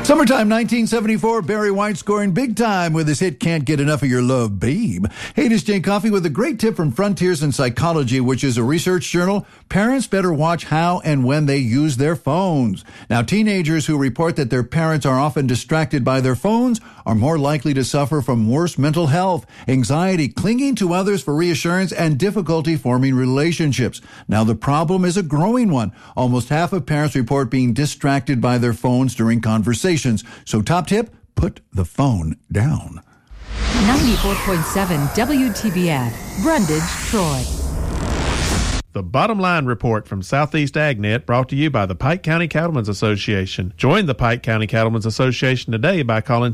Summertime 1974, Barry White scoring big time with his hit Can't Get Enough of Your Love, Babe. Hey, this is Jay Coffey with a great tip from Frontiers in Psychology, which is a research journal. Parents better watch how and when they use their phones. Now, teenagers who report that their parents are often distracted by their phones are more likely to suffer from worse mental health, anxiety, clinging to others for reassurance, and difficulty forming relationships. Now, the problem is a growing one. Almost half of parents report being distracted by their phones during conversations. So top tip, put the phone down. 94.7 WTBF, Brundage, Troy. The Bottom Line Report from Southeast AgNet, brought to you by the Pike County Cattlemen's Association. Join the Pike County Cattlemen's Association today by calling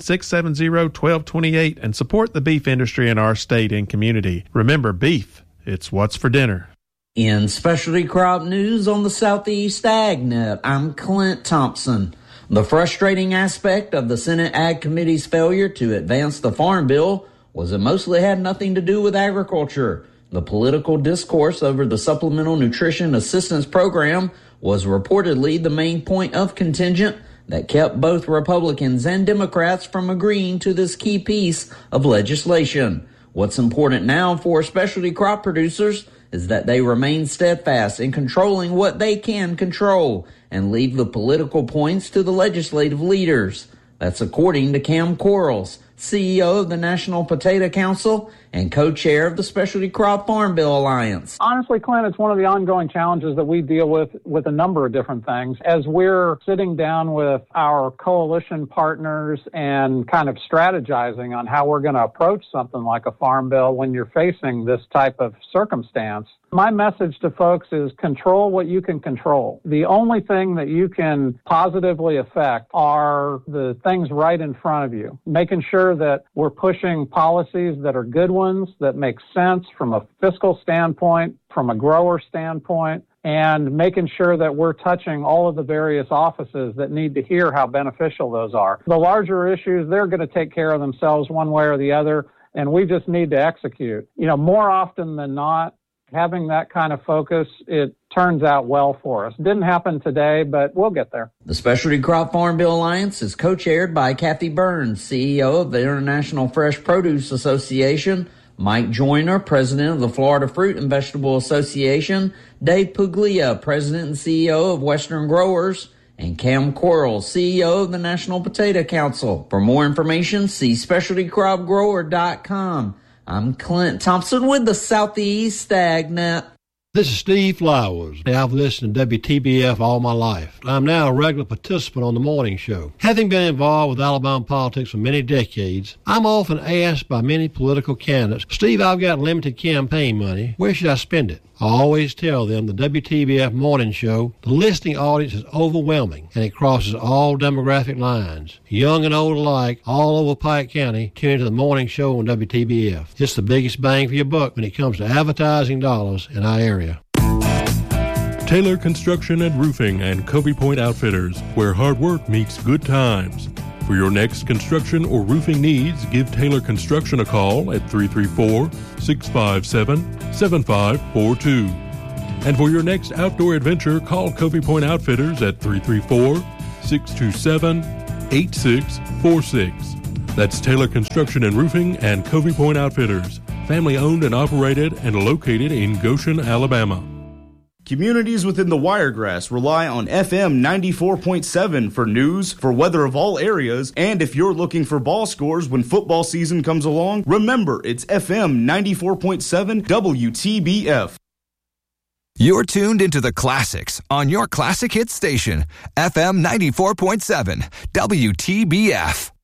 670-1228 and support the beef industry in our state and community. Remember, beef, it's what's for dinner. In specialty crop news on the Southeast AgNet, I'm Clint Thompson. The frustrating aspect of the Senate Ag Committee's failure to advance the Farm Bill was it mostly had nothing to do with agriculture. The political discourse over the Supplemental Nutrition Assistance Program was reportedly the main point of contention that kept both Republicans and Democrats from agreeing to this key piece of legislation. What's important now for specialty crop producers is that they remain steadfast in controlling what they can control and leave the political points to the legislative leaders. That's according to Cam Quarles, CEO of the National Potato Council and co-chair of the Specialty Crop Farm Bill Alliance. Honestly, Clint, it's one of the ongoing challenges that we deal with a number of different things. As we're sitting down with our coalition partners and kind of strategizing on how we're going to approach something like a farm bill when you're facing this type of circumstance, my message to folks is control what you can control. The only thing that you can positively affect are the things right in front of you, making sure that we're pushing policies that are good ones, that make sense from a fiscal standpoint, from a grower standpoint, and making sure that we're touching all of the various offices that need to hear how beneficial those are. The larger issues, they're going to take care of themselves one way or the other, and we just need to execute. You know, more often than not, having that kind of focus, it turns out well for us. Didn't happen today, but we'll get there. The Specialty Crop Farm Bill Alliance is co-chaired by Kathy Burns, CEO of the International Fresh Produce Association, Mike Joyner, president of the Florida Fruit and Vegetable Association, Dave Puglia, president and CEO of Western Growers, and Cam Quarles, CEO of the National Potato Council. For more information, see specialtycropgrower.com. I'm Clint Thompson with the Southeast AgNet. This is Steve Flowers. I've listened to WTBF all my life. I'm now a regular participant on the morning show. Having been involved with Alabama politics for many decades, I'm often asked by many political candidates, Steve, I've got limited campaign money. Where should I spend it? I always tell them the WTBF morning show, the listening audience is overwhelming, and it crosses all demographic lines. Young and old alike, all over Pike County, tune into the morning show on WTBF. It's the biggest bang for your buck when it comes to advertising dollars in our area. Taylor Construction and Roofing and Covey Point Outfitters, where hard work meets good times. For your next construction or roofing needs, give Taylor Construction a call at 334-657-7542. And for your next outdoor adventure, call Covey Point Outfitters at 334-627-8646. That's Taylor Construction and Roofing and Covey Point Outfitters, family owned and operated and located in Goshen, Alabama. Communities within the Wiregrass rely on FM 94.7 for news, for weather of all areas, and if you're looking for ball scores when football season comes along, remember it's FM 94.7 WTBF. You're tuned into the classics on your classic hit station, FM 94.7 WTBF.